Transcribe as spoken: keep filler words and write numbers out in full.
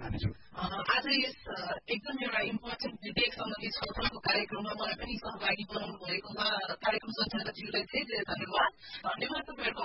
चाहनेछु। आज यस एकदम एउटा इम्पोर्टेन्ट विधेयक सम्बन्धी छलफलको कार्यक्रममा मलाई पनि सहभागी बनाउनु भएकोमा कार्यक्रम सञ्चालकज्यूलाई धेरै धेरै धन्यवाद। धन्यवाद तपाईँहरूको